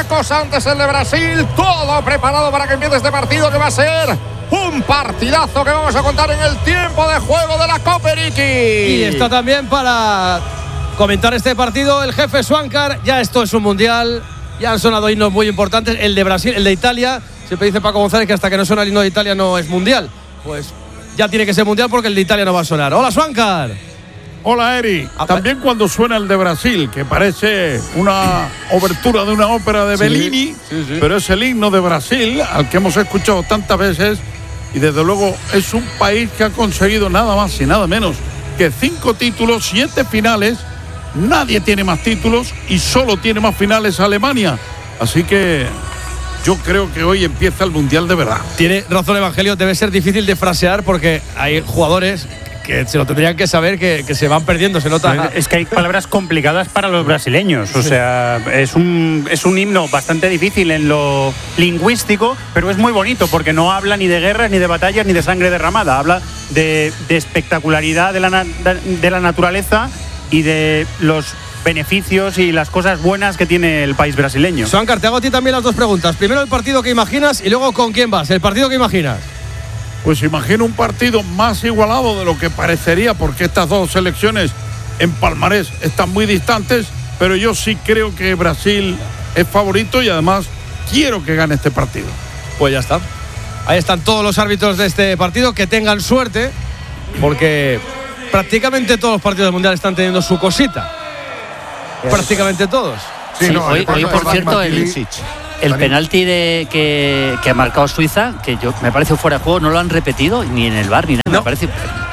Marruecos, antes el de Brasil. Todo preparado para que empiece este partido, que va a ser un partidazo que vamos a contar en el tiempo de juego de la Copa Ricky. Y está también para comentar este partido el jefe Swankar. Ya esto es un mundial, ya han sonado himnos muy importantes. El de Brasil, el de Italia, siempre dice Paco González que hasta que no suena el himno de Italia no es mundial. Pues ya tiene que ser mundial porque el de Italia no va a sonar. Hola, Swankar. Hola, Eri. También cuando suena el de Brasil, que parece una obertura de una ópera de Bellini, sí. Pero es el himno de Brasil, al que hemos escuchado tantas veces, y desde luego es un país que ha conseguido nada más y nada menos que 5 títulos, 7 finales. Nadie tiene más títulos y solo tiene más finales Alemania. Así que yo creo que hoy empieza el Mundial de verdad. Tiene razón Evangelio, debe ser difícil de frasear porque hay jugadores que se lo tendrían que saber que se van perdiendo, se nota. Es que hay palabras complicadas para los brasileños. O sea, es un himno bastante difícil en lo lingüístico, pero es muy bonito porque no habla ni de guerras, ni de batallas, ni de sangre derramada. Habla de espectacularidad de la naturaleza y de los beneficios y las cosas buenas que tiene el país brasileño. Swankar, te hago a ti también las dos preguntas. Primero el partido que imaginas y luego con quién vas. El partido que imaginas. Pues imagino un partido más igualado de lo que parecería, porque estas dos selecciones en palmarés están muy distantes, pero yo sí creo que Brasil es favorito y además quiero que gane este partido. Pues ya está. Ahí están todos los árbitros de este partido, que tengan suerte, porque prácticamente todos los partidos del Mundial están teniendo su cosita. Prácticamente todos. Sí, sí, hoy por cierto, el penalti que ha marcado Suiza, que me parece fuera de juego, no lo han repetido ni en el VAR ni nada. No. Me parece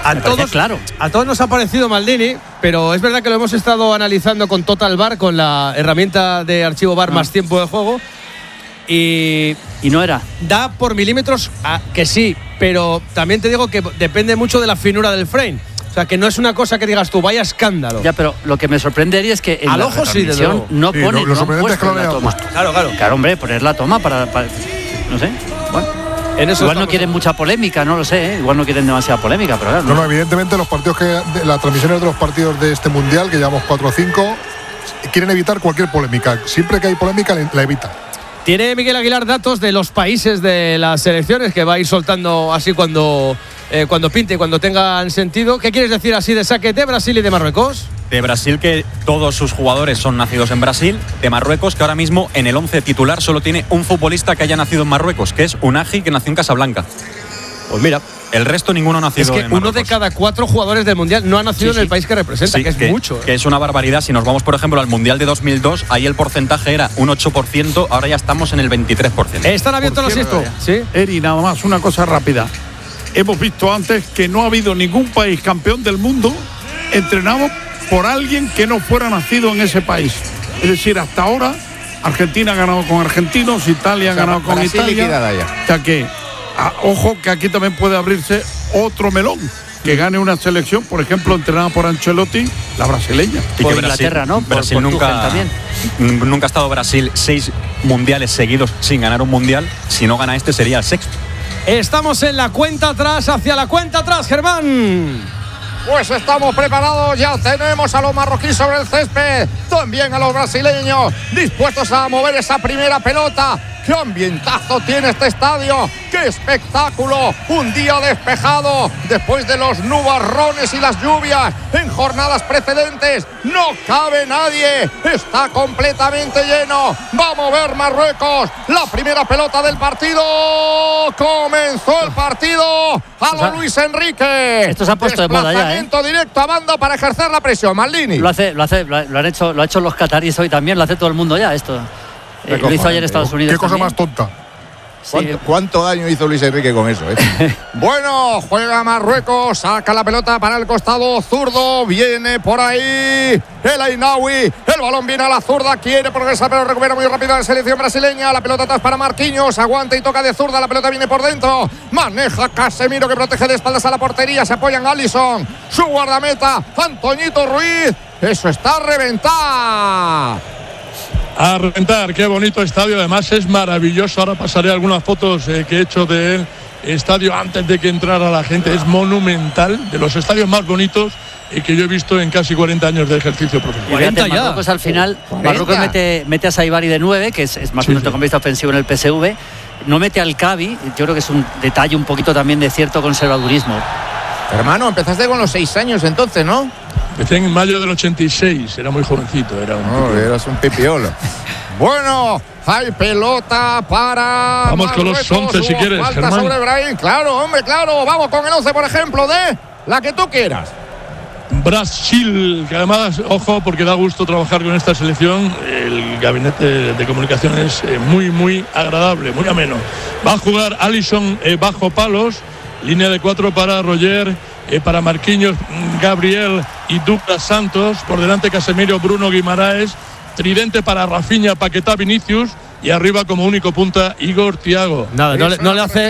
claro. A todos nos ha parecido Maldini, pero es verdad que lo hemos estado analizando con Total VAR, con la herramienta de archivo VAR más tiempo de juego. Y no era. Da por milímetros que sí, pero también te digo que depende mucho de la finura del frame. O sea, que no es una cosa que digas tú, vaya escándalo. Ya, pero lo que me sorprendería es que en al la ojo sí, desde luego. no pone, lo sorprendente es que lo la toma. Claro, hombre, poner la toma para no sé. Bueno, igual no quieren mucha polémica, no lo sé, ¿eh? Igual no quieren demasiada polémica, pero claro. No, evidentemente los partidos las transmisiones de los partidos de este mundial, que llevamos 4 o 5, quieren evitar cualquier polémica. Siempre que hay polémica la evitan. Tiene Miguel Aguilar datos de los países de las selecciones que va a ir soltando así cuando pinte y cuando tengan sentido. ¿Qué quieres decir así de saque de Brasil y de Marruecos? De Brasil, que todos sus jugadores son nacidos en Brasil. De Marruecos, que ahora mismo en el 11 titular solo tiene un futbolista que haya nacido en Marruecos, que es Unagi, que nació en Casablanca. Pues mira, el resto ninguno ha nacido en Marruecos. Es que uno de cada 4 jugadores del Mundial no ha nacido en el país que representa, que es mucho. Que es una barbaridad. Si nos vamos, por ejemplo, al Mundial de 2002, ahí el porcentaje era un 8%, ahora ya estamos en el 23%. ¿Están abiertos los esto? Sí. Eri, nada más una cosa rápida. Hemos visto antes que no ha habido ningún país campeón del mundo entrenado por alguien que no fuera nacido en ese país. Es decir, hasta ahora Argentina ha ganado con argentinos, Italia ha ganado con Italia. O sea que, ojo que aquí también puede abrirse otro melón. Que gane una selección, por ejemplo, entrenada por Ancelotti, la brasileña. Y por que Inglaterra, ¿no? Brasil nunca ha estado Brasil 6 mundiales seguidos sin ganar un mundial. Si no gana este, sería el 6º. Estamos en la cuenta atrás, hacia la cuenta atrás, Germán. Pues estamos preparados, ya tenemos a los marroquíes sobre el césped, también a los brasileños, dispuestos a mover esa primera pelota. ¡Qué ambientazo tiene este estadio! ¡Qué espectáculo! Un día despejado después de los nubarrones y las lluvias en jornadas precedentes. ¡No cabe nadie! ¡Está completamente lleno! ¡Va a mover Marruecos! ¡La primera pelota del partido! ¡Comenzó el partido! ¡A lo Luis Enrique! Esto se ha puesto de moda ya, ¿eh? Desplazamiento directo a banda para ejercer la presión. Maldini. Lo han hecho los cataríes hoy también, lo hace todo el mundo ya esto. Lo hizo ayer Estados Unidos. Qué cosa también. más tonta. ¿Cuánto daño hizo Luis Enrique con eso? Bueno, juega Marruecos, saca la pelota para el costado zurdo, viene por ahí el Ainaoui, el balón viene a la zurda, quiere progresar pero recupera muy rápido la selección brasileña, la pelota atrás para Marquinhos, aguanta y toca de zurda, la pelota viene por dentro, maneja Casemiro que protege de espaldas a la portería, se apoya en Alisson, su guardameta, Antoñito Ruiz, eso está a reventar. A reventar, qué bonito estadio, además es maravilloso. Ahora pasaré algunas fotos que he hecho del estadio antes de que entrara la gente. Es monumental, de los estadios más bonitos que yo he visto en casi 40 años de ejercicio profesional. 40 ya. Marruecos al final, 40. Marruecos mete a Saibari de 9, que es más o menos centrocampista ofensivo en el PSV. No mete al Cavi, yo creo que es un detalle un poquito también de cierto conservadurismo. Hermano, empezaste con los 6 años entonces, ¿no? Empecé en mayo del 86, era muy jovencito. Eras un pipiolo. Bueno, hay pelota para Vamos con los 11 si quieres, falta Germán. Sobre Brahim, claro, hombre, claro. Vamos con el 11, por ejemplo, de la que tú quieras. Brasil, que además, ojo, porque da gusto trabajar con esta selección. El gabinete de comunicación es muy, muy agradable, muy ameno. Va a jugar Alisson bajo palos. Línea de 4 para Roger, para Marquinhos, Gabriel y Douglas Santos. Por delante Casemiro, Bruno Guimaraes. Tridente para Rafinha, Paquetá, Vinicius. Y arriba como único punta Igor Thiago. Nada, no le hace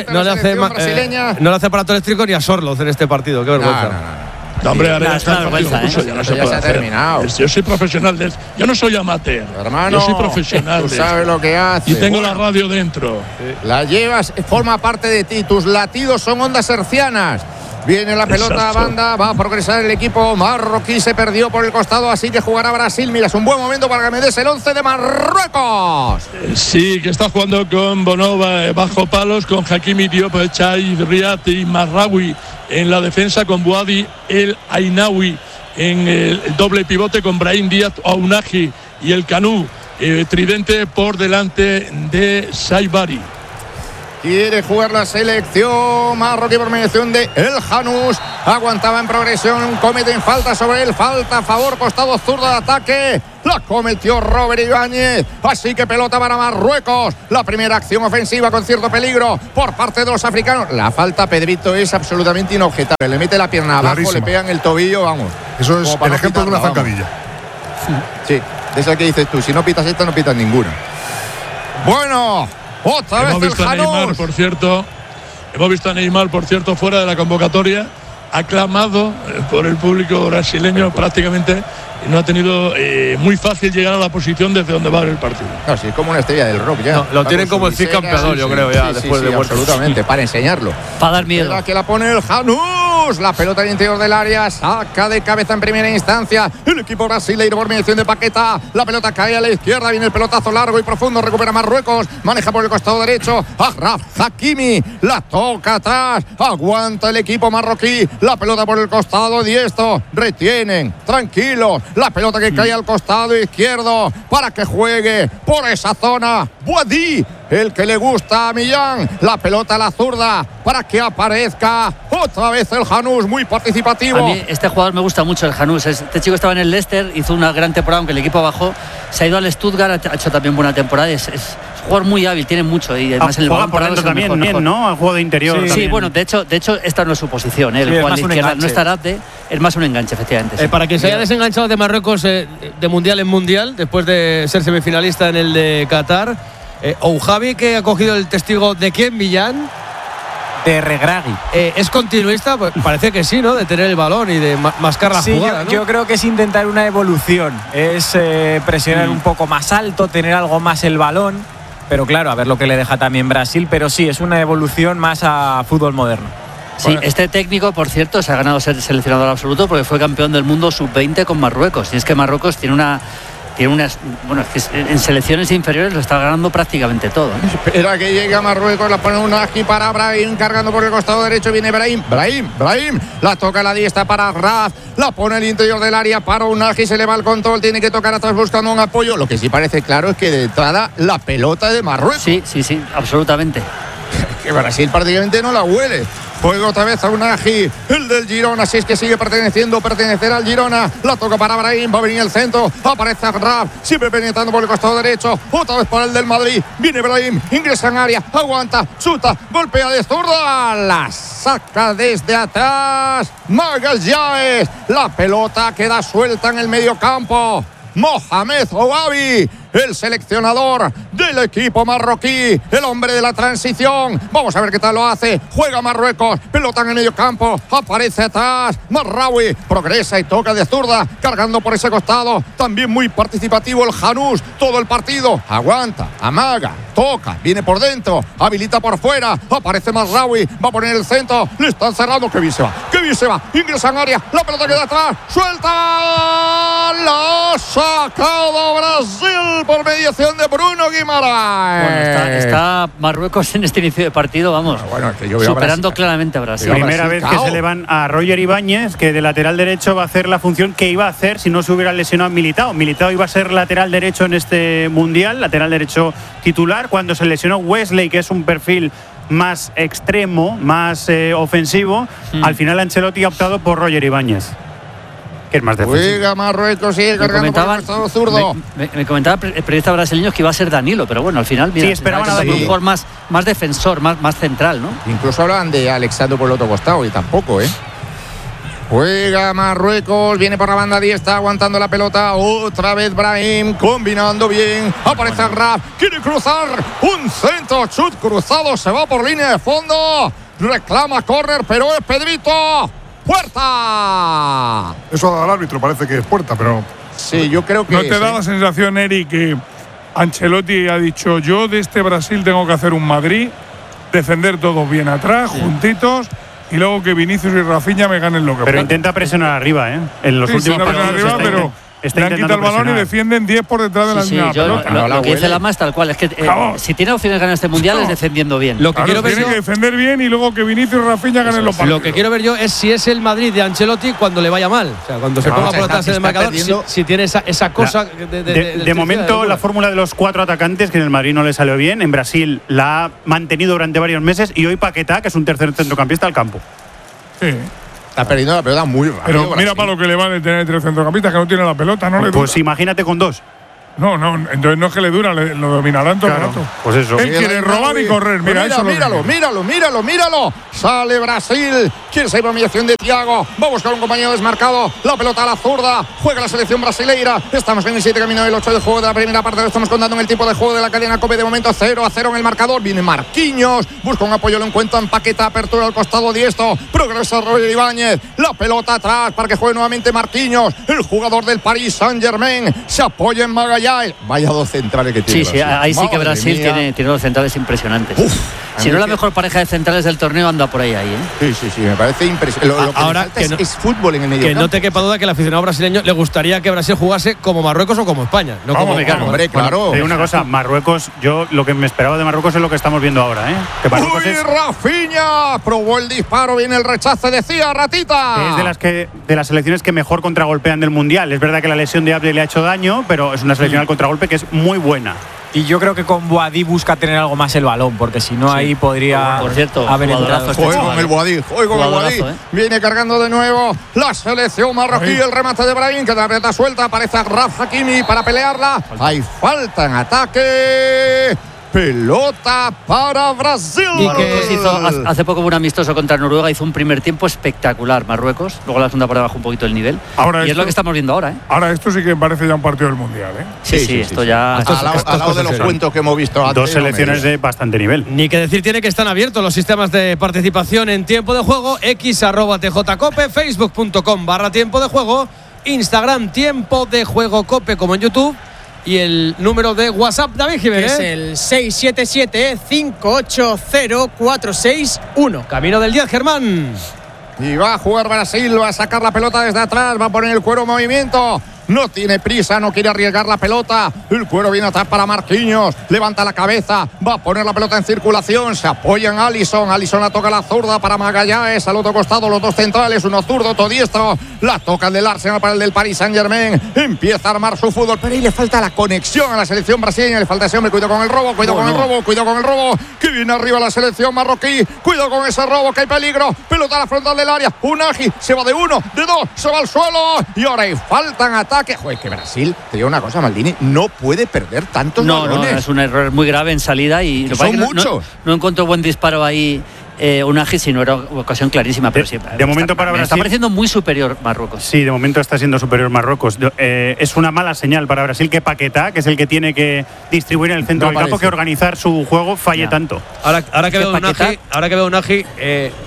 aparato eléctrico ni a Sorloz en este partido. Qué vergüenza. No, hombre, ya se ha terminado. Yo soy profesional yo no soy amateur. Hermano, yo soy profesional. Tú sabes lo que hace. Y tengo la radio dentro. La llevas, forma parte de ti. Tus latidos son ondas hercianas. Viene la pelota a banda, va a progresar el equipo marroquí, se perdió por el costado, así que jugará Brasil. Mira, es un buen momento para que me des el 11 de Marruecos. Sí, que está jugando con Bonova bajo palos, con Hakimi Diop, Chai, Riat y Marraoui en la defensa, con Bouadi, El Ainaoui en el doble pivote, con Brahim Díaz, Ounahi y el Canú. Tridente por delante de Saibari. Quiere jugar la selección marroquí por mediación de El Janús. Aguantaba en progresión, cometen falta sobre él. Falta a favor, costado zurdo de ataque. La cometió Robert Ibáñez. Así que pelota para Marruecos. La primera acción ofensiva con cierto peligro por parte de los africanos. La falta, Pedrito, es absolutamente inobjetable. Le mete la pierna abajo, clarísima. Le pegan el tobillo, vamos. Eso es el ejemplo de una zancadilla. Sí, de esa que dices tú. Si no pitas esta, no pitas ninguna. Bueno, otra vez el Janús. Hemos visto a Neymar, por cierto, fuera de la convocatoria, aclamado por el público brasileño prácticamente, y no ha tenido muy fácil llegar a la posición desde donde va a ver el partido. No, sí, es como una estrella del rock ya. No, lo tienen como el Cid campeador, yo creo, ya, después de muerto. Absolutamente, para enseñarlo. Para dar miedo. La que la pone el Janús. La pelota al interior del área, saca de cabeza en primera instancia el equipo brasileño por mediación de Paquetá. La pelota cae a la izquierda, viene el pelotazo largo y profundo, recupera Marruecos, maneja por el costado derecho Achraf Hakimi, la toca atrás, aguanta el equipo marroquí, la pelota por el costado diestro, retienen, tranquilos, la pelota que cae al costado izquierdo para que juegue por esa zona Bouadi, el que le gusta a Millán, la pelota a la zurda para que aparezca otra vez el Janús, muy participativo. A mí este jugador me gusta mucho, el Janús. Este chico estaba en el Leicester, hizo una gran temporada, aunque el equipo bajó, se ha ido al Stuttgart, ha hecho también buena temporada, es un jugador muy hábil, tiene mucho y además en el balón parado también, mejor. ¿No? Al juego de interior. Sí, bueno, de hecho esta no es su posición, el juego de izquierda no está Arabde, es más un enganche, efectivamente. Sí. Para quien se haya desenganchado de Marruecos de mundial en mundial, después de ser semifinalista en el de Qatar, Oujavi, que ha cogido el testigo de quién, Millán. De Regragui. ¿Es continuista? Pues parece que sí, ¿no? De tener el balón y de mascar la jugada, ¿no? Yo creo que es intentar una evolución. Es presionar un poco más alto, tener algo más el balón. Pero claro, a ver lo que le deja también Brasil. Pero sí, es una evolución más a fútbol moderno. Sí, este técnico, por cierto, se ha ganado ser seleccionador absoluto porque fue campeón del mundo sub-20 con Marruecos. Y es que Marruecos tiene unas. Bueno, es que en selecciones inferiores lo está ganando prácticamente todo, ¿no? Espera que llegue a Marruecos, la pone Ounahi para Brahim, cargando por el costado derecho, viene Brahim, la toca a la diestra para Raf, la pone al interior del área para Ounahi, se le va el control, tiene que tocar atrás buscando un apoyo. Lo que sí parece claro es que de entrada la pelota de Marruecos. Sí, absolutamente. Que Brasil prácticamente no la huele. Juega otra vez a Ounahi, el del Girona, si es que sigue pertenecerá al Girona. La toca para Brahim, va a venir el centro, aparece Raf, siempre penetrando por el costado derecho, otra vez para el del Madrid, viene Brahim, ingresa en área, aguanta, chuta, golpea de zurda, la saca desde atrás, Magallanes, la pelota queda suelta en el medio campo. Mohamed Ouabi, el seleccionador del equipo marroquí, el hombre de la transición. Vamos a ver qué tal lo hace. Juega Marruecos, pelota en el medio campo, aparece atrás, Marraoui progresa y toca de zurda, cargando por ese costado. También muy participativo el Janús, todo el partido. Aguanta, amaga, toca, viene por dentro, habilita por fuera, aparece Mazraoui, va a poner el centro, le están cerrando, que bien se va, ingresa en área, la pelota queda atrás, suelta, la ha sacado Brasil por mediación de Bruno Guimaraes. Bueno, está Marruecos en este inicio de partido, vamos, bueno, es que yo veo superando claramente a Brasil. Primera vez que se le van a Roger Ibáñez, que de lateral derecho va a hacer la función que iba a hacer si no se hubiera lesionado Militao. Militao iba a ser lateral derecho en este mundial, lateral derecho titular. Cuando se lesionó Wesley, que es un perfil más extremo, más ofensivo, al final Ancelotti ha optado por Roger Ibáñez, que es más defensivo. Juega Marruecos, sigue cargando por el costado zurdo. Me comentaba el periodista brasileño que iba a ser Danilo, pero bueno, al final mira, sí, esperaban a Danilo. Un jugador más defensor, más central, ¿no? Incluso hablaban de Alexandro por el otro costado y tampoco, ¿eh? Juega Marruecos, viene por la banda diestra, aguantando la pelota. Otra vez Brahim, combinando bien. Aparece Raf, quiere cruzar. Un centro, chut cruzado, se va por línea de fondo. Reclama córner, pero es Pedrito. ¡Puerta! Eso ha dado al árbitro, parece que es puerta, pero. Sí, yo creo que. ¿No te da la sensación, Eri, que Ancelotti ha dicho: yo de este Brasil tengo que hacer un Madrid, defender todos bien atrás, juntitos, y luego que Vinicius y Rafinha me ganen lo que Pero puedan? intenta presionar arriba, ¿eh? En los últimos partidos arriba, pero le han quitado el balón y defienden 10 por detrás de la línea de la pelota. Lo que dice Lama es tal cual. Es que si tiene opciones de ganar este mundial es defendiendo bien. Lo que quiero ver tiene que defender bien y luego que Vinicius y Rafinha ganen los partidos. Lo que quiero ver yo es si es el Madrid de Ancelotti cuando le vaya mal. O sea, cuando se ponga por detrás del marcador, si tiene esa cosa. De momento, la fórmula de los 4 atacantes, que en el Madrid no le salió bien, en Brasil la ha mantenido durante varios meses, y hoy Paquetá, que es un tercer centrocampista al campo. Sí. Está perdiendo la pelota muy rápido. Pero mira para lo que le vale tener 3 centrocampistas, que no tiene la pelota, no le dura. Pues imagínate con 2. No, entonces no es que le dura, lo dominarán todo el rato. Pues eso. Él quiere robar y correr. Mira, míralo. Sale Brasil. Quiere salir por mediación de Thiago. Va a buscar un compañero desmarcado. La pelota a la zurda. Juega la selección brasileira. Estamos en el 7 camino del 8 de juego de la primera parte. Lo estamos contando en el tipo de juego de la cadena COPE. De momento 0-0 en el marcador. Viene Marquinhos. Busca un apoyo, lo encuentra en Paquetá. Apertura al costado diestro. Progresa Roger Ibáñez. La pelota atrás para que juegue nuevamente Marquinhos. El jugador del Paris Saint-Germain. Se apoya en Magallanes. Vaya dos centrales que tiene. Sí, ahí sí que Brasil tiene dos centrales impresionantes. Si no la mejor pareja de centrales del torneo, anda por ahí, ¿eh? Sí, me parece impresionante. Lo que ahora que es fútbol en el medio. Que no te quepa duda que el aficionado brasileño le gustaría que Brasil jugase como Marruecos o como España. No como Mexicano. Hombre, claro. Bueno, una cosa, Marruecos, yo lo que me esperaba de Marruecos es lo que estamos viendo ahora, ¿eh? Que Marruecos Rafinha probó el disparo, viene el rechace, decía Ratita. Es de las selecciones que mejor contragolpean del mundial. Es verdad que la lesión de Abde le ha hecho daño, pero es una selección al contragolpe que es muy buena. Y yo creo que con Boadí busca tener algo más el balón, porque si no ahí podría por cierto, haber entrado. Juego con el Boadí. Viene cargando de nuevo la selección marroquí. El remate de Brahim, que la pelota suelta. Aparece Raf Hakimi para pelearla. Hay falta en ataque. Pelota para Brasil. Marruecos hizo hace poco un amistoso contra Noruega, hizo un primer tiempo espectacular Marruecos, luego la segunda por debajo un poquito el nivel. Y es lo que estamos viendo ahora, ¿eh? Ahora esto sí que parece ya un partido del Mundial, ¿eh? Sí, esto ya... Al lado de los cuentos que hemos visto antes. Dos selecciones de bastante nivel. Ni que decir tiene que están abiertos los sistemas de participación en tiempo de juego. X@TJCope, Facebook.com/tiempo de juego, Instagram tiempo de juego Cope, como en YouTube. Y el número de WhatsApp, David Jiménez. Es el 677-580-461. Camino del 10, Germán. Y va a jugar Brasil, va a sacar la pelota desde atrás, va a poner el cuero en movimiento. No tiene prisa, no quiere arriesgar la pelota. El cuero viene atrás para Marquinhos. Levanta la cabeza, va a poner la pelota en circulación. Se apoya en Alisson. Alisson la toca a la zurda para Magallanes. Al otro costado, los dos centrales, uno zurdo, otro diestro. La toca el del Arsenal para el del Paris Saint-Germain. Empieza a armar su fútbol, pero ahí le falta la conexión a la selección brasileña. Le falta ese hombre. Cuidado con el robo, cuidado con el robo. Que viene arriba la selección marroquí. Cuidado con ese robo, que hay peligro. Pelota a la frontal del área. Unagi se va de uno, de dos, se va al suelo. Y ahora hay falta en ataque. Joder, que Brasil, te digo una cosa, Maldini, no puede perder tantos balones. No, es un error muy grave en salida y son muchos. No encontró buen disparo ahí Unagi, sino era una ocasión clarísima. Pero sí, de momento para Brasil está pareciendo muy superior Marruecos. Sí, de momento está siendo superior Marruecos. Es una mala señal para Brasil que Paquetá, que es el que tiene que distribuir en el centro del campo, que organizar su juego, falle tanto. Ahora que veo Unagi,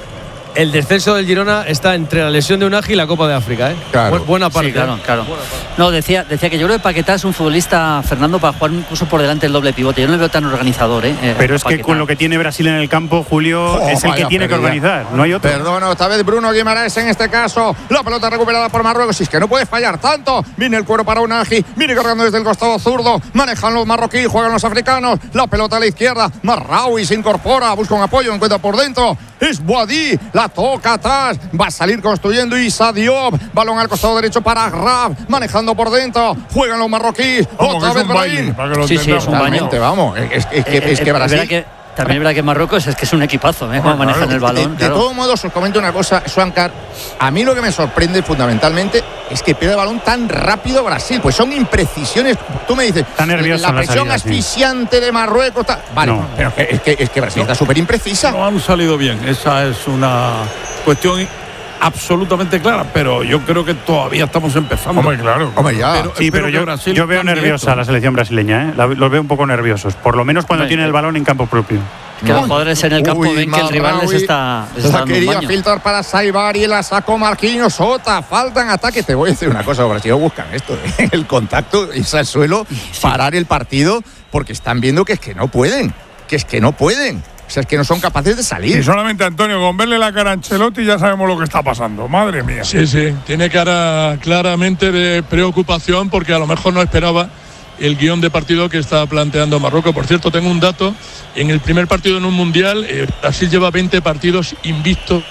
el descenso del Girona está entre la lesión de Unai y la Copa de África, ¿eh? Claro. Buena parte. Sí, claro. No, decía que yo creo que Paquetá es un futbolista, Fernando, para jugar incluso por delante del doble pivote. Yo no le veo tan organizador, Pero es que Paquetá. con lo que tiene Brasil en el campo, Julio, es el que tiene que organizar. No hay otro. Perdón, otra vez Bruno Guimaraes en este caso. La pelota recuperada por Marruecos. Y es que no puede fallar tanto. Viene el cuero para Unai. Viene cargando desde el costado zurdo. Manejan los marroquíes, juegan los africanos. La pelota a la izquierda. Marraoui se incorpora, busca un apoyo, encuentra por dentro. Es Boadí, la toca atrás. Va a salir construyendo Issa Diop. Balón al costado derecho para Graf. Manejando por dentro. Juegan los marroquíes. Otra vez Brahim. Sí, es un baño. Vamos, es que Brasil. También es verdad que Marruecos es que es un equipazo, cómo manejan el balón. De todos modos, os comento una cosa, Swankar. A mí lo que me sorprende fundamentalmente es que pierde el balón tan rápido Brasil. Pues son imprecisiones. Tú me dices, está nervioso la presión salida, asfixiante de Marruecos. Vale, no. Pero es que Brasil está súper imprecisa. No han salido bien. Esa es una cuestión absolutamente clara, pero yo creo que todavía estamos empezando. Hombre, claro. Hombre, ya. Pero yo veo nerviosa a la selección brasileña, Los veo un poco nerviosos, por lo menos cuando tienen el balón en campo propio. Que los jugadores en el campo ven que el rival les está la dando un quería baño. filtrar para Saibari, la sacó Marquinhos, Sota, falta en ataque. Te voy a decir una cosa, Brasil buscan esto, el contacto, irse al suelo, parar el partido, porque están viendo que es que no pueden, O sea, es que no son capaces de salir. Y solamente, Antonio, con verle la cara a Ancelotti ya sabemos lo que está pasando. Madre mía. Sí, tiene cara claramente de preocupación porque a lo mejor no esperaba el guión de partido que está planteando Marruecos. Por cierto, tengo un dato. En el primer partido en un mundial, Brasil lleva 20 partidos invicto,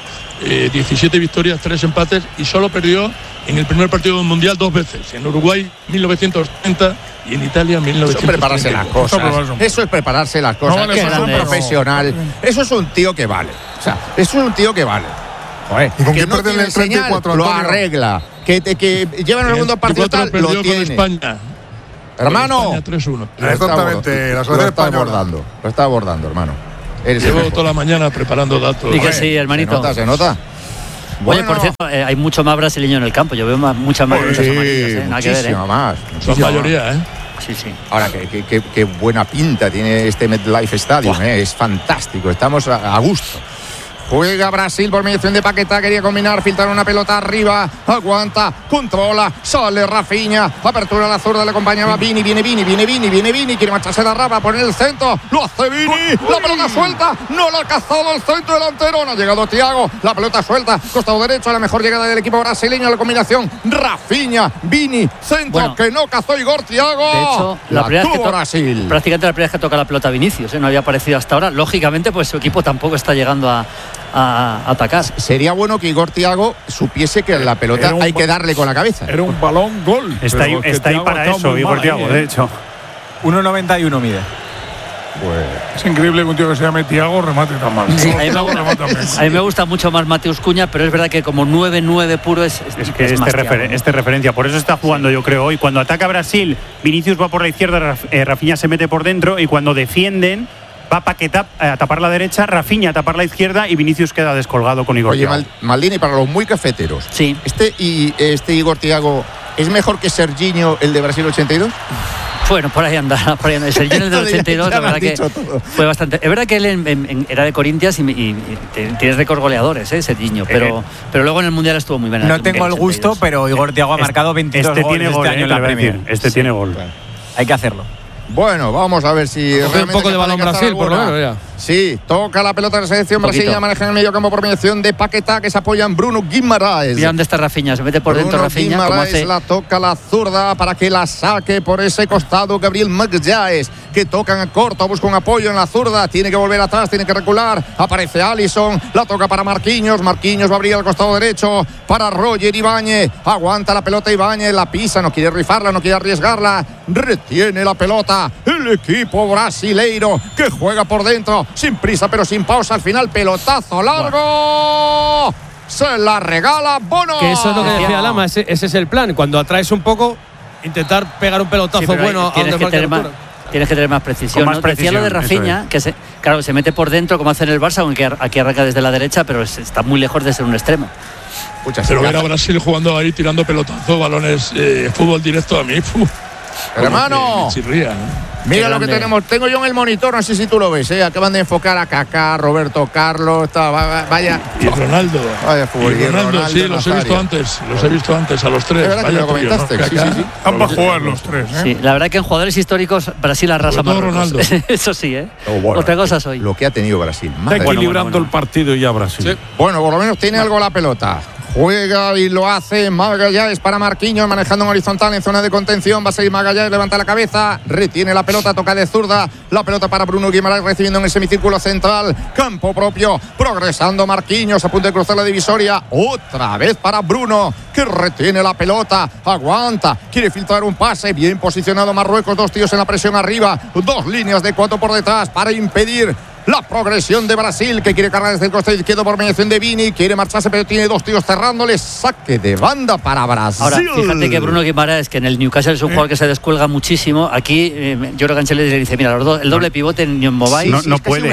17 victorias, 3 empates, y solo perdió en el primer partido de un mundial 2 veces. En Uruguay, 1930, y en Italia, 1930. Eso es prepararse las cosas. Eso es prepararse las cosas. No, eso es un profesional. Eso es un tío que vale. O sea, eso es un tío que vale. Joder, ¿Y con que qué no pierde tiene el 34, señal, lo Antonio? arregla. Que llevan el segundo partido tal, lo con tiene. España. Hermano, España 3-1. Exactamente, la selección española. Lo está abordando, hermano. Llevo toda la mañana preparando datos. Y que sí, hermanito. Se nota. Oye, por cierto, hay mucho más brasileño en el campo. Yo veo muchas más camisas amarillas, nada que ver. Muchísima más. Son mayoría, Sí. Ahora, qué buena pinta tiene este MetLife Stadium, es fantástico. Estamos a gusto. Juega Brasil por mediación de Paquetá, quería combinar, filtrar una pelota arriba, aguanta, controla, sale Rafinha, apertura a la zurda, le acompañaba Vini, viene Vini, quiere marcharse de Raba, poner el centro, lo hace Vini, la pelota suelta, no la ha cazado el centro delantero, no ha llegado Thiago, la pelota suelta, costado derecho, la mejor llegada del equipo brasileño, la combinación, Rafinha, Vini, centro que no cazó Igor Thiago. De hecho, la primera vez que Brasil. Prácticamente la primera vez que toca la pelota Vinicius, no había aparecido hasta ahora. Lógicamente, pues su equipo tampoco está llegando a atacar. Sería bueno que Igor Thiago supiese que la pelota hay que darle con la cabeza. Era un balón gol. Está ahí para eso, Igor Thiago, de hecho. 1,91 mide. Pues es increíble que un tío que se llame Thiago remate tan mal. Sí, a mí me gusta mucho más Mateus Cunha, pero es verdad que como 9-9 puro es que este referencia. Por eso está jugando, yo creo, hoy. Cuando ataca Brasil, Vinicius va por la izquierda, Rafinha se mete por dentro, y cuando defienden, va Paquetá a tapar la derecha, Rafinha a tapar la izquierda, y Vinicius queda descolgado con Igor Thiago. Oye, Maldini, para los muy cafeteros, sí. Este Igor Thiago ¿es mejor que Serginho, el de Brasil 82? Bueno, por ahí anda. Serginho del 82, la verdad que fue bastante. Es verdad que él era de Corinthians y tiene récords goleadores, Serginho, pero luego en el Mundial estuvo muy bien. No tengo el gusto, pero Igor Thiago ha marcado 22 goles este año en la Premier. Tiene gol. Hay que hacerlo. Bueno, vamos a ver si un poco de balón Brasil, por lo menos ya. Sí, toca la pelota de la selección brasileña, maneja en el medio campo por mediación de Paquetá, que se apoya en Bruno Guimaraes. Mira dónde está Rafinha, se mete por dentro Rafinha. Guimaraes la toca la zurda para que la saque por ese costado Gabriel Magalhães, que toca en corto, busca un apoyo en la zurda, tiene que volver atrás, tiene que recular, aparece Alisson, la toca para Marquinhos va a abrir al costado derecho para Roger Ibáñez, aguanta la pelota Ibáñez, la pisa, no quiere rifarla, no quiere arriesgarla, retiene la pelota el equipo brasileiro que juega por dentro, sin prisa pero sin pausa, al final pelotazo largo, se la regala Bono. Que eso es lo que decía Lama, ese es el plan, cuando atraes un poco, intentar pegar un pelotazo bueno a donde marca la altura. Tienes que tener más precisión. Decía lo de Rafinha, que se mete por dentro como hace en el Barça, aunque aquí arranca desde la derecha, pero está muy lejos de ser un extremo. Pero ver a Brasil jugando ahí, tirando pelotazos, balones, fútbol directo, a mí. Hermano, me chirría, ¿no? Mira lo que tenemos. Tengo yo en el monitor, no sé si tú lo ves, ¿eh? Acaban de enfocar a Kaká, Roberto Carlos, vaya. Y Ronaldo. Vaya fútbol. Y Ronaldo, sí, los he visto antes, a los tres. Es verdad que lo comentaste, sí. Están para jugar los tres, ¿eh? Sí, la verdad que en jugadores históricos Brasil arrasa más. Ronaldo. Eso sí, ¿eh? Bueno, otra cosa soy. Lo que ha tenido Brasil. Está equilibrando el partido ya Brasil. Sí. Bueno, por lo menos tiene algo la pelota. Juega y lo hace Magallanes para Marquinhos, manejando en horizontal en zona de contención. Va a seguir Magallanes, levanta la cabeza, retiene la pelota, toca de zurda. La pelota para Bruno Guimaraes, recibiendo en el semicírculo central. Campo propio, progresando Marquinhos, a punto de cruzar la divisoria. Otra vez para Bruno, que retiene la pelota, aguanta, quiere filtrar un pase. Bien posicionado Marruecos, 2 tíos en la presión arriba, 2 líneas de 4 por detrás para impedir la progresión de Brasil, que quiere cargar desde el costado izquierdo por mediación de Vini, quiere marcharse pero tiene 2 tíos cerrándole. Saque de banda para Brasil. Ahora, fíjate que Bruno Guimaraes, que en el Newcastle es un jugador que se descuelga muchísimo. Aquí yo creo que Ancelotti le dice, mira, el doble pivote en Mobile no puede.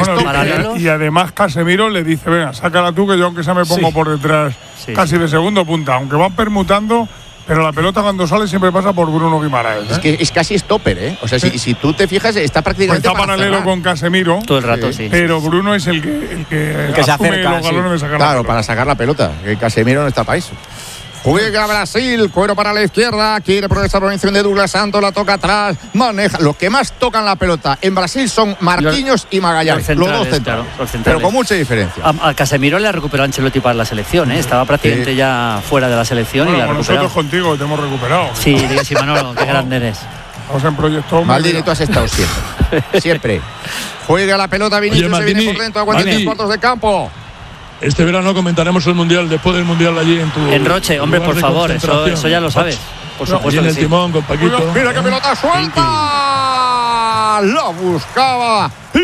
Y además Casemiro le dice, venga, sácala tú, que yo aunque sea me pongo por detrás casi de segundo punta, aunque van permutando. Pero la pelota cuando sale siempre pasa por Bruno Guimaraes, ¿eh? Es que es casi stopper, ¿eh? O sea, si tú te fijas, está prácticamente. Está paralelo con Casemiro. Todo el rato, sí. Pero Bruno es el que se acerca los galones de sacar claro, la pelota. para sacar la pelota. Que Casemiro no está para eso. Juega Brasil, cuero para la izquierda, quiere progresar por encima de Douglas Santos, la toca atrás, maneja. Los que más tocan la pelota en Brasil son Marquinhos y Magallanes, los dos centrales, pero con mucha diferencia. A Casemiro le ha recuperado Ancelotti para la selección, ¿eh? Estaba prácticamente ya fuera de la selección y la ha recuperado. Nosotros contigo te hemos recuperado. Sí, digas, Manolo, qué grande eres. Vamos en proyecto. Maldini, tú has estado siempre. Siempre. Juega la pelota Vinicius, se viene por dentro, aguanta 3 cuartos de campo. Este verano comentaremos el Mundial, después del Mundial allí en tu... En Roche, hombre, por favor, eso ya lo sabes. Por supuesto. Y en el timón con Paquito. Mira qué pelota suelta. La buscaba y